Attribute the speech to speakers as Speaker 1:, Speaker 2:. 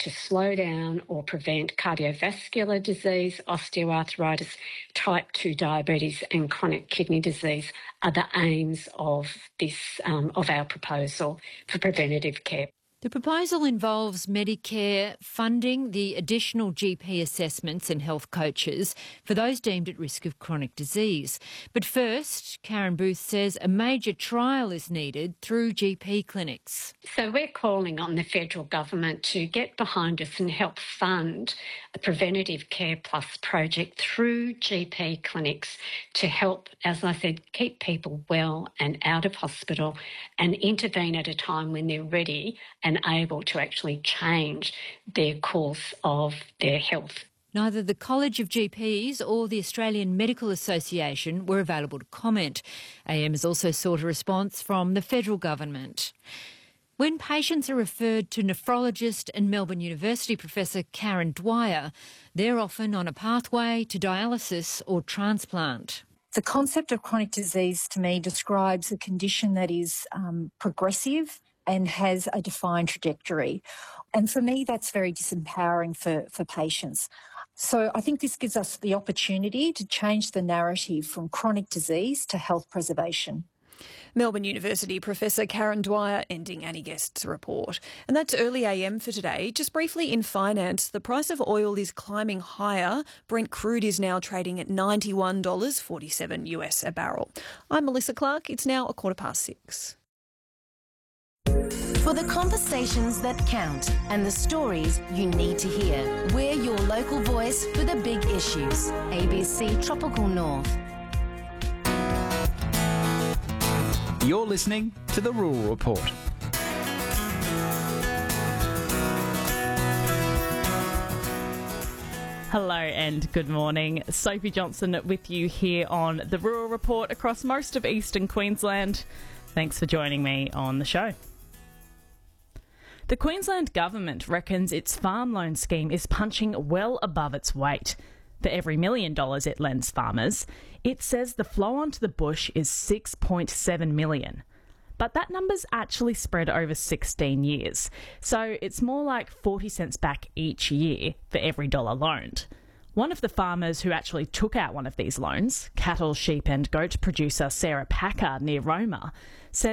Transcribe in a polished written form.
Speaker 1: to slow down or prevent cardiovascular disease, osteoarthritis, type 2 diabetes and chronic kidney disease are the aims of this of our proposal for preventative care.
Speaker 2: The proposal involves Medicare funding the additional GP assessments and health coaches for those deemed at risk of chronic disease. But first, Karen Booth says a major trial is needed through GP clinics.
Speaker 1: So we're calling on the federal government to get behind us and help fund a Preventative Care Plus project through GP clinics to help, as I said, keep people well and out of hospital and intervene at a time when they're ready and able to actually change their course of their health.
Speaker 2: Neither the College of GPs or the Australian Medical Association were available to comment. AM has also sought a response from the federal government. When patients are referred to nephrologist and Melbourne University Professor Karen Dwyer, they're often on a pathway to dialysis or transplant.
Speaker 3: The concept of chronic disease to me describes a condition that is progressive and has a defined trajectory. And for me, that's very disempowering for patients. So I think this gives us the opportunity to change the narrative from chronic disease to health preservation.
Speaker 4: Melbourne University Professor Karen Dwyer ending Annie Guest's report. And that's early AM for today. Just briefly in finance, the price of oil is climbing higher. Brent crude is now trading at $91.47 US a barrel. I'm Melissa Clark. It's now 6:15.
Speaker 5: For the conversations that count and the stories you need to hear, we're your local voice for the big issues. ABC Tropical North.
Speaker 6: You're listening to The Rural Report.
Speaker 7: Hello and good morning. Sophie Johnson with you here on The Rural Report across most of eastern Queensland. Thanks for joining me on the show. The Queensland Government reckons its farm loan scheme is punching well above its weight. For every $1 million it lends farmers, it says the flow onto the bush is $6.7 million. But that number's actually spread over 16 years, so it's more like 40 cents back each year for every dollar loaned. One of the farmers who actually took out one of these loans, cattle, sheep and goat producer Sarah Packard near Roma, said